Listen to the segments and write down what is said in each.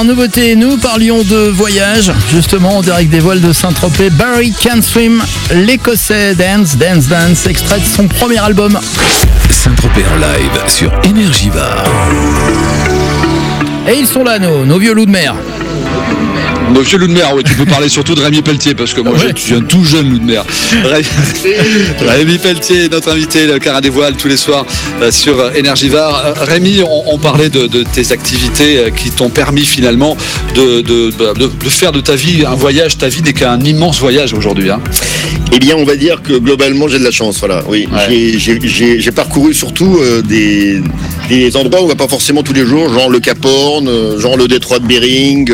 En nouveauté, nous parlions de voyage, justement en direct des voiles de Saint-Tropez. Barry Can Swim, l'Écossais Dance, extrait de son premier album. Saint-Tropez en live sur Énergie Bar. Et ils sont là, nos vieux loups de mer. Nos vieux loups de mer, oui, tu peux parler surtout de Rémi Pelletier, parce que moi je suis un tout jeune loup de mer. Rémi Pelletier, notre invité, le Carat des Voiles, tous les soirs sur Énergie Var. Rémi, on parlait de tes activités qui t'ont permis finalement de faire de ta vie un voyage. Ta vie n'est qu'un immense voyage aujourd'hui. Hein. Eh bien, on va dire que globalement, j'ai de la chance. Voilà. Oui, ouais. J'ai parcouru surtout des endroits où on va pas forcément tous les jours, genre le Cap Horn, genre le détroit de Bering,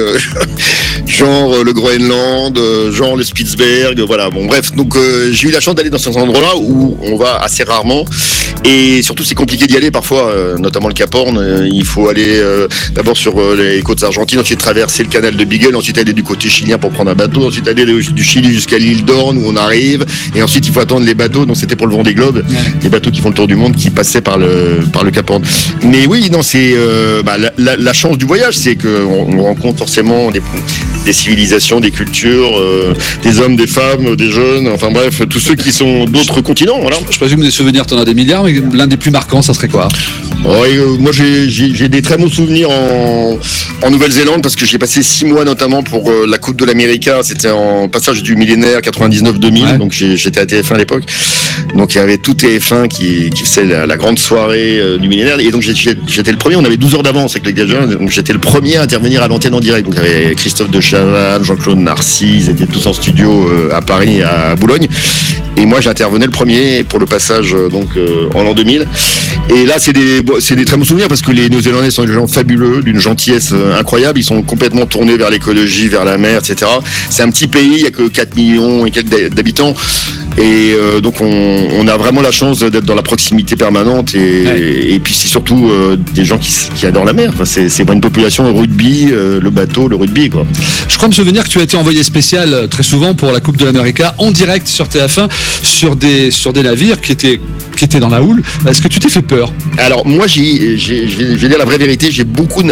genre le Groenland, genre le Spitzberg. Voilà. Bon, bref. Donc, j'ai eu la chance d'aller dans ces endroits-là où on va assez rarement. Et surtout, c'est compliqué d'y aller parfois, notamment le Cap Horn. Il faut aller d'abord sur les côtes argentines, ensuite traverser le canal de Beagle, ensuite aller du côté chilien pour prendre un bateau, ensuite aller du Chili jusqu'à l'île d'Horn où on arrive, et ensuite il faut attendre les bateaux. Donc c'était pour le Vendée Globe, les bateaux qui font le tour du monde qui passaient par le Cap Horn. Mais oui, non, c'est la chance du voyage, c'est qu'on rencontre forcément des civilisations, des cultures, des hommes, des femmes, des jeunes, enfin bref, tous ceux qui sont d'autres continents. Voilà. Je présume des souvenirs, t'en as des milliards, mais l'un des plus marquants, ça serait quoi? Moi, j'ai des très bons souvenirs en Nouvelle-Zélande parce que j'ai passé 6 mois notamment pour la Coupe de l'América. C'était en passage du millénaire 99-2000, donc j'étais à TF1 à l'époque. Donc il y avait tout TF1 qui faisait la grande soirée du millénaire, et donc j'étais le premier. On avait 12 heures d'avance avec les gars, donc j'étais le premier à intervenir à l'antenne en direct. Donc il y avait Christophe de Chavannes, Jean-Claude Narcisse, ils étaient tous en studio à Paris, à Boulogne. Et moi, j'intervenais le premier pour le passage en l'an 2000. Et là, c'est des très bons souvenirs parce que les Néo-Zélandais sont des gens fabuleux, d'une gentillesse incroyable. Ils sont complètement tournés vers l'écologie, vers la mer, etc. C'est un petit pays, il n'y a que 4 millions et quelques d'habitants. Et donc on a vraiment la chance d'être dans la proximité permanente et puis c'est surtout des gens qui adorent la mer. Enfin, c'est pas une population rugby, le bateau, le rugby, quoi. Je crois me souvenir que tu as été envoyé spécial très souvent pour la Coupe de l'Amérique en direct sur TF1 sur des navires qui étaient dans la houle. Est-ce que tu t'es fait peur? Alors moi je vais dire la vraie vérité, j'ai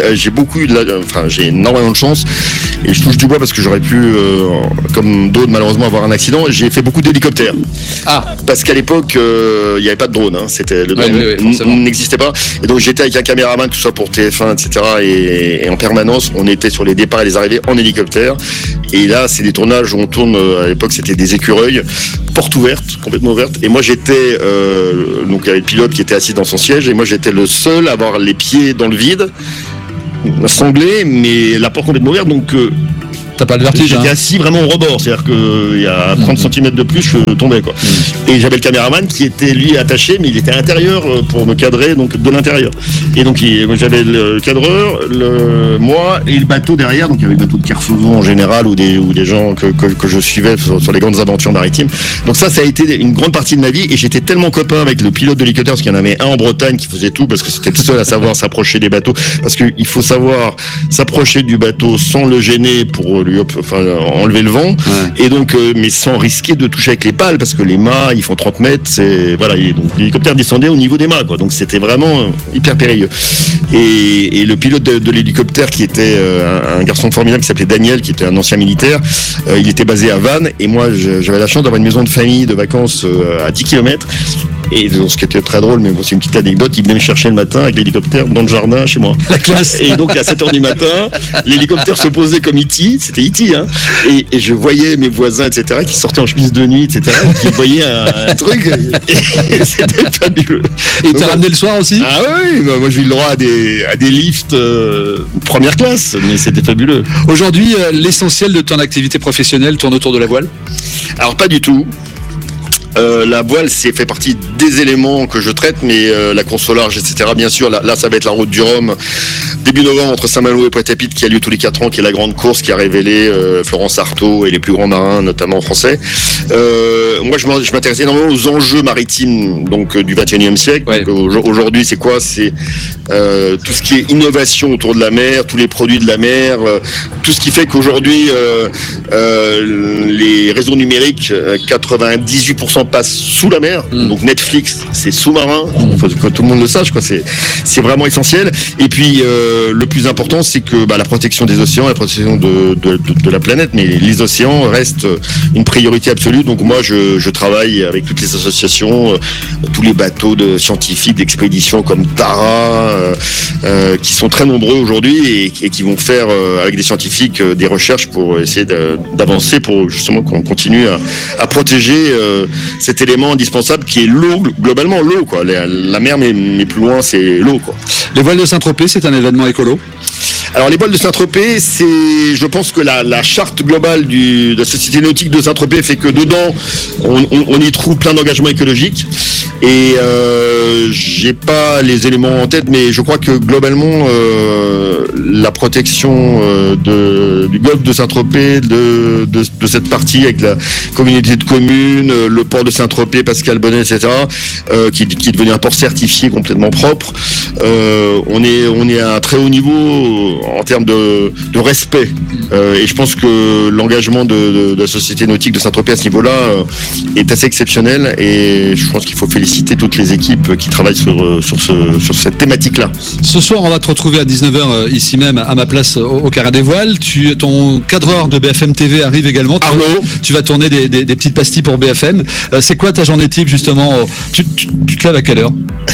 énormément de chance et je touche du bois parce que j'aurais pu comme d'autres malheureusement avoir un accident. J'ai fait beaucoup d'hélicoptères. Parce qu'à l'époque il n'y avait pas de drone, hein. Le drone n'existait pas, et donc j'étais avec un caméraman, que ce soit pour TF1 etc. et en permanence on était sur les départs et les arrivées en hélicoptère. Et là c'est des tournages où on tourne, à l'époque c'était des écureuils, porte ouverte, complètement ouverte, et moi j'étais donc il y avait le pilote qui était assis dans son siège et moi j'étais le seul à avoir les pieds dans le vide, sanglé, mais la porte complètement ouverte, donc t'as pas le vertige. J'étais assis vraiment au rebord, c'est-à-dire qu'il y a 30 cm de plus, je tombais, quoi. Et j'avais le caméraman qui était lui attaché, mais il était à l'intérieur pour me cadrer, donc de l'intérieur. Et donc j'avais le cadreur, moi et le bateau derrière, donc il y avait le bateau de Kerfeusson en général ou des gens que je suivais sur les grandes aventures maritimes. Donc ça a été une grande partie de ma vie, et j'étais tellement copain avec le pilote d'hélicoptère, parce qu'il y en avait un en Bretagne qui faisait tout, parce que c'était le seul à savoir s'approcher des bateaux, parce qu'il faut savoir s'approcher du bateau sans le gêner pour lui enlever le vent, et donc mais sans risquer de toucher avec les pales, parce que les mâts ils font 30 mètres, donc l'hélicoptère descendait au niveau des mâts, quoi. Donc c'était vraiment hyper périlleux, et le pilote de l'hélicoptère qui était un garçon formidable qui s'appelait Daniel, qui était un ancien militaire, il était basé à Vannes, et moi j'avais la chance d'avoir une maison de famille de vacances à 10 km. Et ce qui était très drôle, mais bon, c'est une petite anecdote, il venait me chercher le matin avec l'hélicoptère dans le jardin chez moi. La classe. Et donc à 7h du matin, l'hélicoptère se posait comme E.T., c'était E.T., hein, et je voyais mes voisins, etc., qui sortaient en chemise de nuit, etc., qui voyaient un truc, et c'était fabuleux. Et t'as ramené le soir aussi? Ah oui, moi j'ai eu le droit à des lifts première classe, mais c'était fabuleux. Aujourd'hui, l'essentiel de ton activité professionnelle tourne autour de la voile? Alors pas du tout. La voile, fait partie des éléments que je traite, mais la course au large, etc. Bien sûr, là, ça va être la route du Rhum, début novembre, entre Saint-Malo et Pointe-à-Pitre, qui a lieu tous les 4 ans, qui est la grande course qui a révélé Florence Artaud et les plus grands marins, notamment français. Moi, je m'intéresse énormément aux enjeux maritimes, donc du XXIe siècle. Ouais. Aujourd'hui, c'est quoi? C'est tout ce qui est innovation autour de la mer, tous les produits de la mer, tout ce qui fait qu'aujourd'hui, les réseaux numériques, 98% passent sous la mer. Donc Netflix, c'est sous-marin. Il faut que tout le monde le sache, quoi. C'est vraiment essentiel. Et puis le plus important, c'est que la protection des océans, la protection de la planète, mais les océans restent une priorité absolue. Donc moi, je travaille avec toutes les associations, tous les bateaux de scientifiques d'expédition comme Tara, qui sont très nombreux aujourd'hui et qui vont faire avec des scientifiques des recherches pour essayer d'avancer, pour justement qu'on continue à protéger cet élément indispensable qui est l'eau, globalement l'eau, quoi. La mer, mais plus loin, c'est l'eau, quoi. Les voiles de Saint-Tropez, c'est un événement écolo. Alors les voiles de Saint-Tropez, je pense que la charte globale de la Société nautique de Saint-Tropez fait que dedans, on y trouve plein d'engagements écologiques. Et j'ai pas les éléments en tête, mais je crois que globalement, la protection du golfe de Saint-Tropez, de cette partie avec la communauté de communes, le port de Saint-Tropez, Pascal Bonnet, etc., qui est devenu un port certifié complètement propre. On est à un très haut niveau en termes de respect. Et je pense que l'engagement de la Société nautique de Saint-Tropez à ce niveau-là est assez exceptionnel. Et je pense qu'il faut féliciter toutes les équipes qui travaillent sur cette thématique-là. Ce soir, on va te retrouver à 19h ici même, à ma place au Carré des Voiles. Ton cadreur de BFM TV arrive également. Arnaud. Tu vas tourner des petites pastilles pour BFM. C'est quoi ta journée type, justement? Tu te lèves à quelle heure?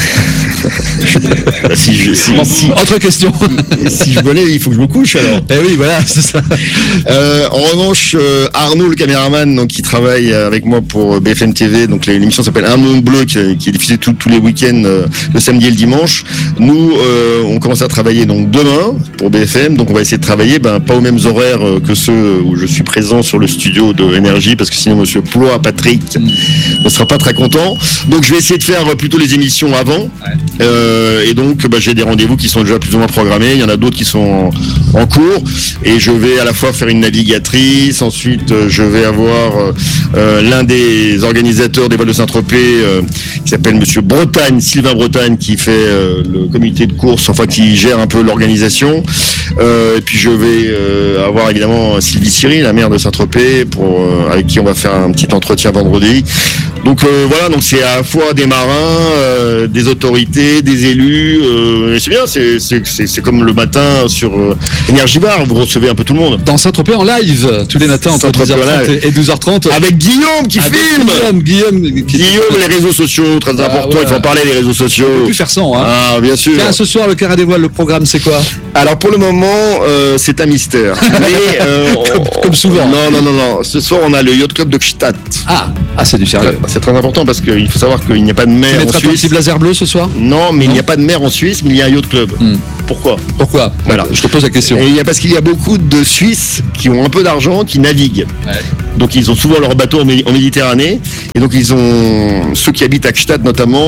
Autre question. Si je me lève, il faut que je me couche alors. Eh oui, voilà, c'est ça. En revanche, Arnaud, le caméraman, donc qui travaille avec moi pour BFM TV, donc l'émission s'appelle Un Monde Bleu, qui est diffusée tous les week-ends, le samedi et le dimanche. Nous, on commence à travailler donc demain pour BFM, donc on va essayer de travailler, pas aux mêmes horaires que ceux où je suis présent sur le studio de Énergie, parce que sinon Monsieur Ploy, Patrick, ne sera pas très content. Donc je vais essayer de faire plutôt les émissions avant. Et donc j'ai des rendez-vous qui sont déjà plus ou moins programmés, il y en a d'autres qui sont en cours, et je vais à la fois faire une navigatrice, ensuite je vais avoir l'un des organisateurs des voiles de Saint-Tropez qui s'appelle Monsieur Bretagne, Sylvain Bretagne, qui fait le comité de course, enfin qui gère un peu l'organisation, et puis je vais avoir évidemment Sylvie Siri, la maire de Saint-Tropez, avec qui on va faire un petit entretien vendredi. Donc voilà, donc c'est à la fois des marins, des autorités, des élus, et c'est bien, c'est comme le matin sur Énergie Bar, vous recevez un peu tout le monde. Dans Saint-Tropez en live, tous les matins entre 10h30 et 12h30. Avec Guillaume qui filme. Guillaume, les réseaux sociaux, très important, il faut en parler, les réseaux sociaux. On peut plus faire sans, hein. Ah, bien sûr. Tiens, ce soir, le Carré des Voiles, le programme, c'est quoi? Alors pour le moment, c'est un mystère. Mais, comme souvent. Non. Ce soir, on a le Yacht Club de Gstaad. Ah, c'est du sérieux. C'est très important parce qu'il faut savoir qu'il n'y a pas de mer en Suisse. Tu blazer bleu ce soir? Non, mais il n'y a pas de mer en Suisse, mais il y a un Yacht Club. Pourquoi? Voilà, je te pose la question. Parce qu'il y a beaucoup de Suisses qui ont un peu d'argent, qui naviguent. Ouais. Donc ils ont souvent leur bateau en Méditerranée. Et donc ceux qui habitent à Gstaad notamment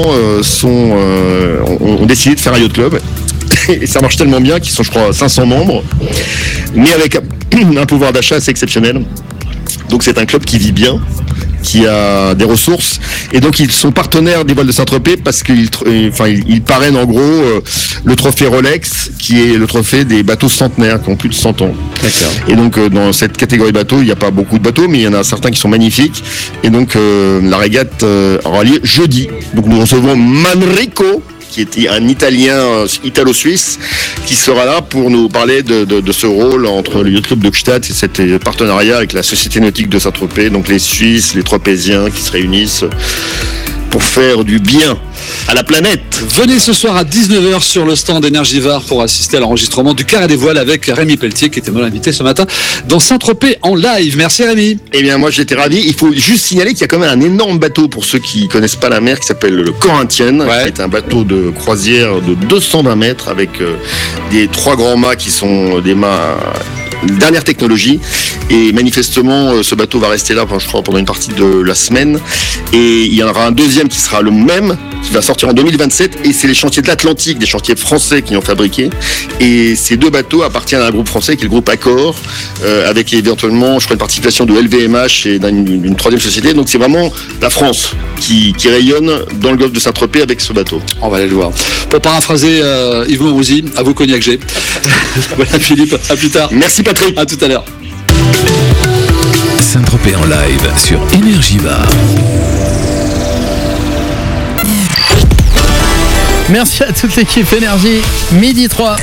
ont décidé de faire un Yacht Club. Et ça marche tellement bien qu'ils sont, je crois, 500 membres, mais avec un pouvoir d'achat assez exceptionnel. Donc c'est un club qui vit bien, qui a des ressources, et donc ils sont partenaires des voiles de Saint-Tropez parce qu'ils parrainent en gros le trophée Rolex, qui est le trophée des bateaux centenaires qui ont plus de 100 ans. D'accord. Et donc dans cette catégorie bateaux, il n'y a pas beaucoup de bateaux, mais il y en a certains qui sont magnifiques. Et donc la régate aura lieu jeudi. Donc nous recevons Manrico, qui est un Italien italo-suisse, qui sera là pour nous parler de ce rôle entre le Yacht Club de Gstaad et cet partenariat avec la Société nautique de Saint-Tropez, donc les Suisses, les Tropéziens qui se réunissent pour faire du bien à la planète. Venez ce soir à 19h sur le stand Énergivore pour assister à l'enregistrement du Carré des Voiles avec Rémi Pelletier, qui était mon invité ce matin dans Saint-Tropez en live. Merci Rémi. Eh bien moi j'étais ravi. Il faut juste signaler qu'il y a quand même un énorme bateau pour ceux qui connaissent pas la mer qui s'appelle le Corinthienne, qui est un bateau de croisière de 220 mètres avec des 3 grands mâts qui sont des mâts dernière technologie, et manifestement ce bateau va rester là je crois pendant une partie de la semaine, et il y en aura un deuxième qui sera le même, qui va sortir en 2027, et c'est les chantiers de l'Atlantique, des chantiers français qui l'ont fabriqué, et ces deux bateaux appartiennent à un groupe français qui est le groupe Accor, avec éventuellement je crois une participation de LVMH et d'une troisième société. Donc c'est vraiment la France qui rayonne dans le golfe de Saint-Tropez avec ce bateau. On va aller le voir. Pour paraphraser Yves Mourouzi, à vous Cognac G. Voilà Philippe, à plus tard. Merci Patrick. À tout à l'heure. Saint-Tropez en live sur Énergie Bar. Merci à toute l'équipe Énergie. Midi 3.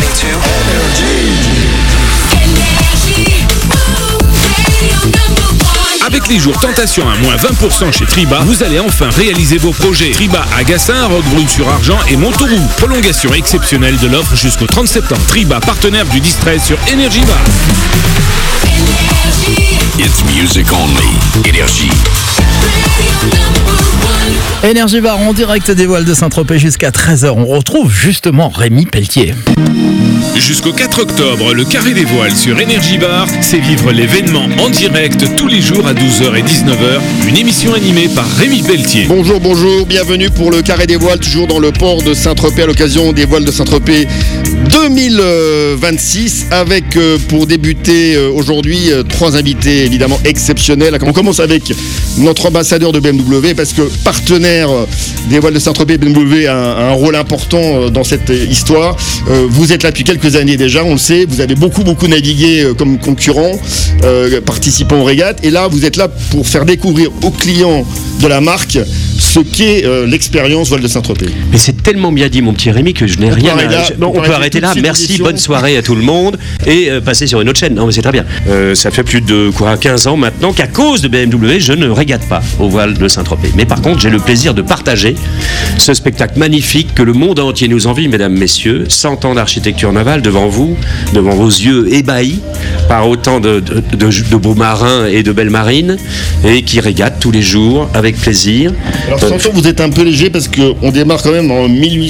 Avec les jours Tentation à moins 20% chez Triba, vous allez enfin réaliser vos projets. Triba à Gassin, Roquebrune-sur-Argent et Montauroux. Prolongation exceptionnelle de l'offre jusqu'au 30 septembre. Triba, partenaire du Distress sur Énergie Bar. It's music only. Énergie. Énergie Bar en direct des voiles de Saint-Tropez jusqu'à 13h. On retrouve justement Rémi Pelletier. Jusqu'au 4 octobre, le Carré des Voiles sur Énergie Bar, c'est vivre l'événement en direct tous les jours à 12h et 19h. Une émission animée par Rémi Pelletier. Bonjour, bienvenue pour le Carré des Voiles, toujours dans le port de Saint-Tropez à l'occasion des voiles de Saint-Tropez 2026 avec pour débuter aujourd'hui 3 invités évidemment exceptionnels. On commence avec notre ambassadeur de BMW parce que partenaire des voiles de Saint-Tropez, BMW a un rôle important dans cette histoire. Vous êtes là depuis quelques années déjà, on le sait, vous avez beaucoup navigué comme concurrent, participant aux régates, et là vous êtes là pour faire découvrir aux clients de la marque ce qu'est l'expérience voile de Saint-Tropez. Mais c'est tellement bien dit mon petit Rémi que je n'ai rien à... On peut arrêter là, merci, bonne soirée à tout le monde et passer sur une autre chaîne. Non mais c'est très bien. Ça fait plus de 15 ans maintenant qu'à cause de BMW, je ne régate pas au voile de Saint-Tropez. Mais par contre, j'ai le plaisir de partager ce spectacle magnifique que le monde entier nous envie, mesdames, messieurs. 100 ans d'architecture navale devant vous, devant vos yeux ébahis par autant de beaux marins et de belles marines et qui régatent tous les jours avec plaisir. Alors 100 ans, vous êtes un peu léger parce qu'on démarre quand même en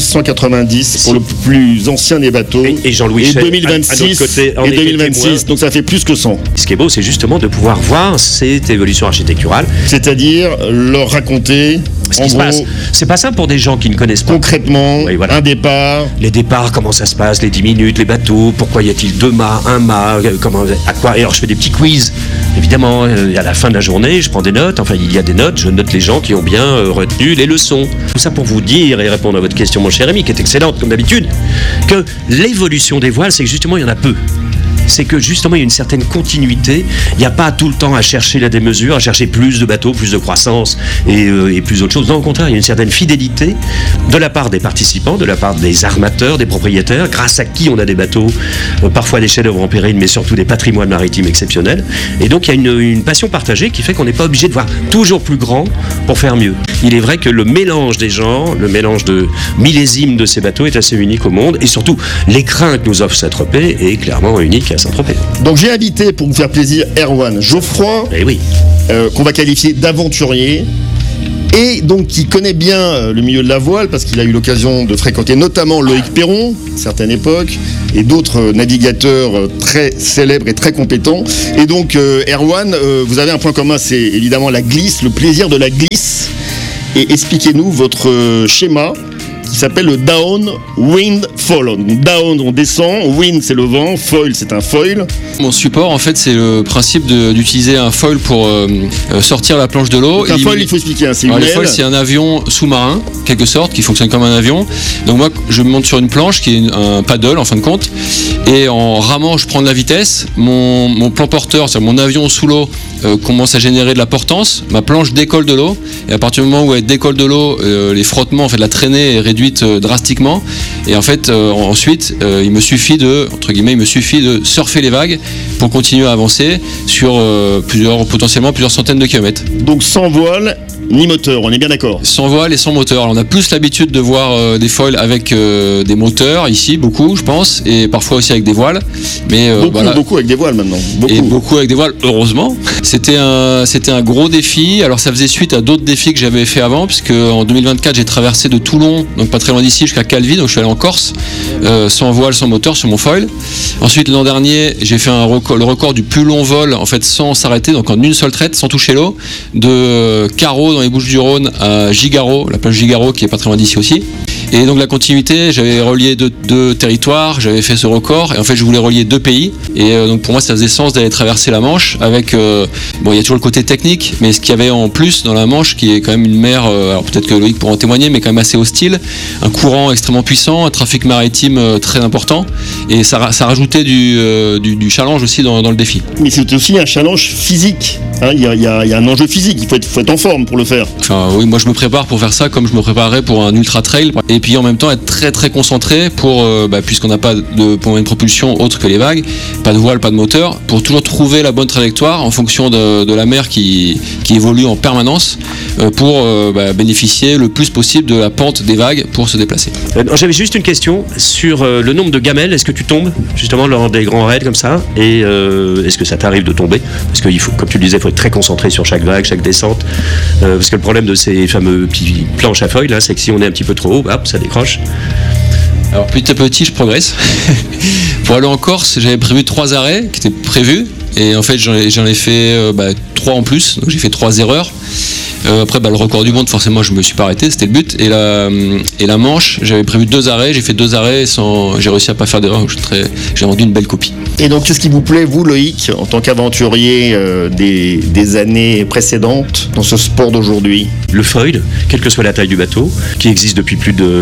1890 pour le plus ancien des bateaux. Et Jean-Louis et Chet, 2026 côté, et 2026, donc ça fait plus que 100. Ce qui est beau, c'est justement de pouvoir voir cette évolution architecturale. C'est-à-dire leur raconter ce qui se passe. C'est pas simple pour des gens qui ne connaissent pas. Concrètement, oui, voilà. Un départ. Les départs, comment ça se passe, les 10 minutes, les bateaux, pourquoi y a-t-il 2 mâts, 1 mât, comment, à quoi. Et alors je fais des petits quiz. Évidemment, à la fin de la journée, je prends des notes. Enfin, il y a des notes. Je note les gens qui ont bien retenu les leçons. Tout ça pour vous dire et répondre à votre question, mon cher Rémi, qui est excellente comme d'habitude, que l'évolution des voiles, c'est que justement, il y en a peu. C'est que justement il y a une certaine continuité. Il n'y a pas tout le temps à chercher la démesure, à chercher plus de bateaux, plus de croissance et plus d'autres choses. Non, au contraire, il y a une certaine fidélité de la part des participants, de la part des armateurs, des propriétaires, grâce à qui on a des bateaux, parfois des chefs-d'œuvre en péril, mais surtout des patrimoines maritimes exceptionnels. Et donc il y a une passion partagée qui fait qu'on n'est pas obligé de voir toujours plus grand pour faire mieux. Il est vrai que le mélange des genres, le mélange de millésimes de ces bateaux est assez unique au monde, et surtout l'écrin que nous offre Saint-Tropez est clairement unique à Saint-Tropez. Donc j'ai invité pour vous faire plaisir Erwan Geoffroy, oui. Qu'on va qualifier d'aventurier et donc qui connaît bien le milieu de la voile parce qu'il a eu l'occasion de fréquenter notamment Loïc Perron à une certaine époque et d'autres navigateurs très célèbres et très compétents. Et donc Erwan, vous avez un point commun, c'est évidemment la glisse, le plaisir de la glisse. Et expliquez-nous votre schéma qui s'appelle le down, wind, fall. Down, on descend, wind, c'est le vent, foil, c'est un foil. Mon support, en fait, c'est le principe d'utiliser un foil pour sortir la planche de l'eau. Donc un foil, il faut expliquer, hein, c'est une le aile. foil, c'est un avion sous-marin, quelque sorte, qui fonctionne comme un avion. Donc moi, je monte sur une planche qui est un paddle, en fin de compte, et en ramant, je prends de la vitesse. Mon plan porteur, c'est-à-dire mon avion sous l'eau, commence à générer de la portance. Ma planche décolle de l'eau, et à partir du moment où elle décolle de l'eau, les frottements, en fait, la traînée est réduite drastiquement. Et en fait, ensuite, il me suffit de surfer les vagues pour continuer à avancer sur potentiellement plusieurs centaines de kilomètres. Donc sans voile ni moteur, on est bien d'accord. Sans voile et sans moteur. Alors, on a plus l'habitude de voir des foils avec des moteurs ici, beaucoup je pense, et parfois aussi avec des voiles. Mais beaucoup avec des voiles maintenant. Beaucoup avec des voiles, heureusement. C'était un gros défi. Alors ça faisait suite à d'autres défis que j'avais fait avant, puisque en 2024 j'ai traversé de Toulon, donc pas très loin d'ici, jusqu'à Calvi, donc je suis allé en Corse, sans voile, sans moteur, sur mon foil. Ensuite l'an dernier j'ai fait le record du plus long vol, en fait sans s'arrêter, donc en une seule traite, sans toucher l'eau, de Carreau dans les Bouches-du-Rhône à Gigaro, la plage Gigaro qui est pas très loin d'ici aussi. Et donc la continuité, j'avais relié deux territoires, j'avais fait ce record, et en fait je voulais relier 2 pays. Et donc pour moi ça faisait sens d'aller traverser la Manche avec, il y a toujours le côté technique, mais ce qu'il y avait en plus dans la Manche, qui est quand même une mer, alors peut-être que Loïc pourra en témoigner, mais quand même assez hostile, un courant extrêmement puissant, un trafic maritime très important, et ça rajoutait du challenge aussi dans le défi. Mais c'est aussi un challenge physique, hein, il y a un enjeu physique, il faut être en forme pour le faire. Enfin oui, moi je me prépare pour faire ça comme je me préparerais pour un ultra trail. Et et puis en même temps être très très concentré pour, puisqu'on n'a pas de moyen de propulsion autre que les vagues, pas de voile, pas de moteur, pour toujours trouver la bonne trajectoire en fonction de la mer qui évolue en permanence pour bénéficier le plus possible de la pente des vagues pour se déplacer. J'avais juste une question sur le nombre de gamelles. Est-ce que tu tombes justement lors des grands raids comme ça, et est-ce que ça t'arrive de tomber? Parce qu'il faut, comme tu le disais, il faut être très concentré sur chaque vague, chaque descente, parce que le problème de ces fameux petits planches à feuilles là, c'est que si on est un petit peu trop haut, hop, ça décroche. Alors petit à petit je progresse. Pour aller en Corse, j'avais prévu 3 arrêts qui étaient prévus, et en fait j'en ai fait 3 en plus, donc j'ai fait 3 erreurs. Après le record du monde, forcément je me suis pas arrêté, c'était le but. Et la Manche, j'avais prévu 2 arrêts, j'ai fait 2 arrêts j'ai réussi à pas faire d'erreur, j'ai rendu une belle copie. Et donc, qu'est-ce qui vous plaît, vous, Loïc, en tant qu'aventurier des années précédentes dans ce sport d'aujourd'hui? Le foil, quelle que soit la taille du bateau, qui existe depuis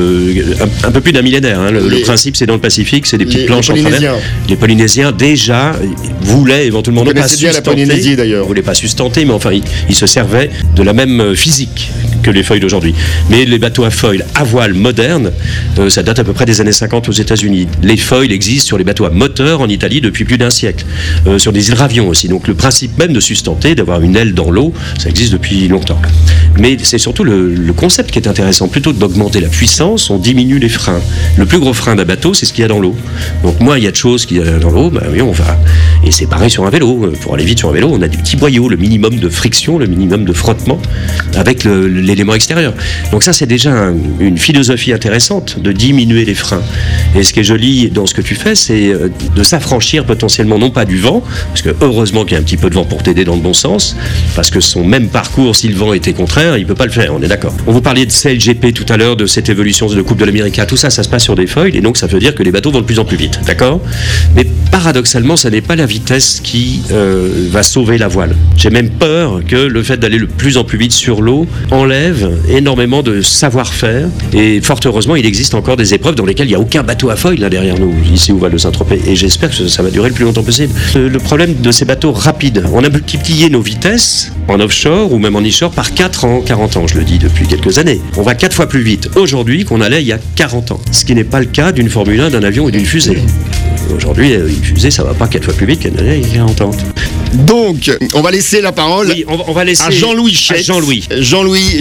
un peu plus d'un millénaire. Hein. Le principe, c'est dans le Pacifique, c'est des petites planches en travers. Les Polynésiens, déjà, voulaient éventuellement ne pas sustenter. La Polynésie, d'ailleurs. Ils voulaient pas sustenter, mais enfin, ils se servaient de la même physique que les foils d'aujourd'hui. Mais les bateaux à foil à voile modernes, ça date à peu près des années 50 aux États-Unis. Les foils existent sur les bateaux à moteur en Italie depuis plus d'un siècle, sur des hydravions aussi. Donc le principe même de sustenter, d'avoir une aile dans l'eau, ça existe depuis longtemps. Mais c'est surtout le concept qui est intéressant. Plutôt que d'augmenter la puissance, on diminue les freins. Le plus gros frein d'un bateau, c'est ce qu'il y a dans l'eau. Donc moins il y a de choses qu'il y a dans l'eau, oui, on va. Et c'est pareil sur un vélo. Pour aller vite sur un vélo, on a des petits boyaux, le minimum de friction, le minimum de frottement avec l'élément extérieur. Donc ça, c'est déjà une philosophie intéressante de diminuer les freins. Et ce qui est joli dans ce que tu fais, c'est de s'affranchir potentiellement, non pas du vent, parce que heureusement qu'il y a un petit peu de vent pour t'aider dans le bon sens, parce que son même parcours, si le vent était contraire, il peut pas le faire, on est d'accord. On vous parlait de CLGP tout à l'heure, de cette évolution de Coupe de l'Amérique, tout ça, ça se passe sur des foils, et donc ça veut dire que les bateaux vont de plus en plus vite, d'accord? Mais paradoxalement, ça n'est pas la vitesse qui va sauver la voile. J'ai même peur que le fait d'aller le plus en plus vite sur l'eau enlève énormément de savoir-faire, et fort heureusement, il existe encore des épreuves dans lesquelles il n'y a aucun bateau à foil là derrière nous, ici au Val de Saint-Tropez, et j'espère que ça va durer le plus longtemps possible. Le problème de ces bateaux rapides, on a multiplié nos vitesses en offshore ou même en inshore par 4 en 40 ans, je le dis depuis quelques années. On va 4 fois plus vite aujourd'hui qu'on allait il y a 40 ans, ce qui n'est pas le cas d'une Formule 1, d'un avion et d'une fusée. Aujourd'hui, une fusée, ça va pas 4 fois plus vite qu'elle n'allait il y a 40 ans. Donc, on va laisser la parole on va laisser à Jean-Louis Chette. Jean-Louis,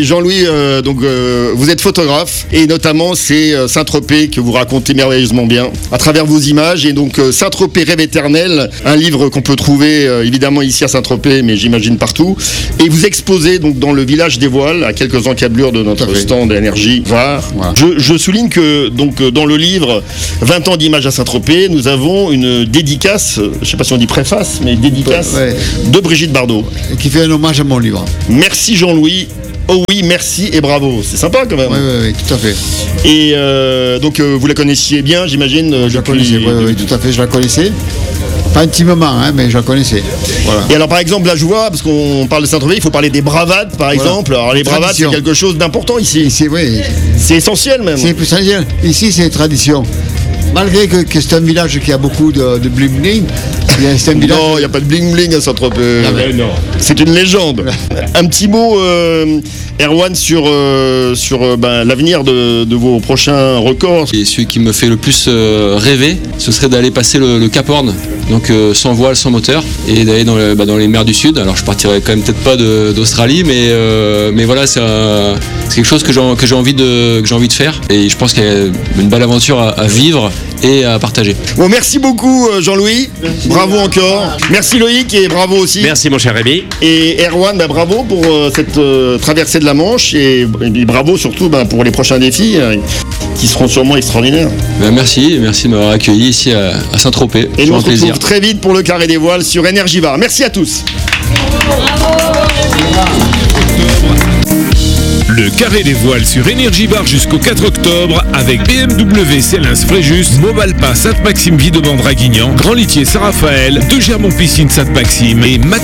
vous êtes photographe, et notamment c'est Saint-Tropez que vous racontez merveilleusement bien à travers vos images. Et donc Saint-Tropez rêve éternel, un livre qu'on peut trouver évidemment ici à Saint-Tropez, mais j'imagine partout. Et vous exposez donc dans le village des voiles, à quelques encablures de notre stand d'énergie VAR. Voilà. Je souligne que donc dans le livre 20 ans d'images à Saint-Tropez, nous avons une dédicace, je sais pas si on dit préface, mais dédicace de Brigitte Bardot. Qui fait un hommage à mon livre. Merci Jean-Louis. Oh oui, merci et bravo. C'est sympa quand même. Oui, tout à fait. Et donc vous la connaissiez bien, j'imagine. Je la connaissais, oui, tout à fait, je la connaissais. Pas intimement, mais je la connaissais. Voilà. Et alors par exemple, là je vois, parce qu'on parle de Saint-Tropez, il faut parler des bravades par exemple. Alors les bravades, c'est quelque chose d'important ici. C'est essentiel même. C'est essentiel. Ici c'est tradition. Malgré que c'est un village qui a beaucoup de bling-bling, non, il n'y a pas de bling-bling à Saint-Tropez. Non. C'est une légende. Un petit mot, Erwan, sur l'avenir de vos prochains records. Et celui qui me fait le plus rêver, ce serait d'aller passer le Cap Horn, donc sans voile, sans moteur, et d'aller dans les mers du Sud. Alors je partirai quand même peut-être pas d'Australie, mais voilà, c'est quelque chose que j'ai envie de faire, et je pense qu'il y a une belle aventure à vivre et à partager. Bon, merci beaucoup Jean-Louis, bravo encore. Merci Loïc et bravo aussi. Merci mon cher Rémi. Et Erwan, bravo pour cette traversée de la Manche, et bravo surtout pour les prochains défis qui seront sûrement extraordinaires. Merci de m'avoir accueilli ici à Saint-Tropez. Et nous on se retrouve très vite pour le Carré des Voiles sur Énergie VAR. Merci à tous. Le Carré des Voiles sur Énergie VAR jusqu'au 4 octobre avec BMW Célins Fréjus, Movalpa Sainte-Maxime Videband Draguignan, Grand Litier Saint-Raphaël, De Germont Piscine Sainte-Maxime et Mac